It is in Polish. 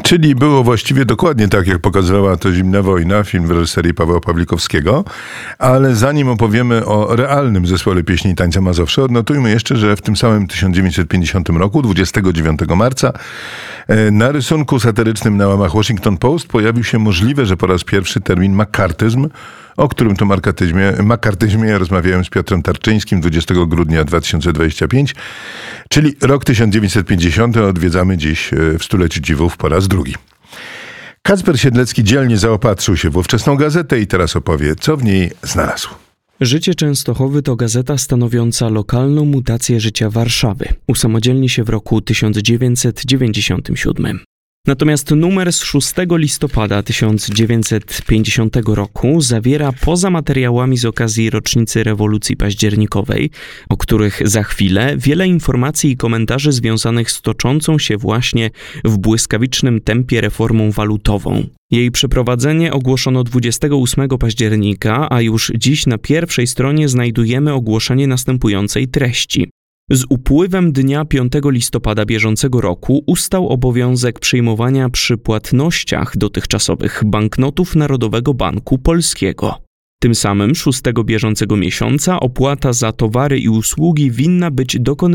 Czyli było właściwie dokładnie tak, jak pokazywała to Zimna wojna, film w reżyserii Pawła Pawlikowskiego. Ale zanim opowiemy o realnym zespole pieśni i tańca Mazowsze, odnotujmy jeszcze, że w tym samym 1950 roku, 29 marca, na rysunku satyrycznym na łamach Washington Post pojawił się możliwe, że po raz pierwszy termin makartyzm, o którym to makartyzmie rozmawiałem z Piotrem Tarczyńskim 20 grudnia 2025, czyli rok 1950 odwiedzamy dziś w stuleciu dziwów po raz drugi. Kacper Siedlecki dzielnie zaopatrzył się w ówczesną gazetę i teraz opowie, co w niej znalazł. Życie Częstochowy to gazeta stanowiąca lokalną mutację życia Warszawy. Usamodzielni się w roku 1997. Natomiast numer z 6 listopada 1950 roku zawiera poza materiałami z okazji rocznicy rewolucji październikowej, o których za chwilę, wiele informacji i komentarzy związanych z toczącą się właśnie w błyskawicznym tempie reformą walutową. Jej przeprowadzenie ogłoszono 28 października, a już dziś na pierwszej stronie znajdujemy ogłoszenie następującej treści. Z upływem dnia 5 listopada bieżącego roku ustał obowiązek przyjmowania przy płatnościach dotychczasowych banknotów Narodowego Banku Polskiego. Tym samym 6 bieżącego miesiąca opłata za towary i usługi winna być dokonywana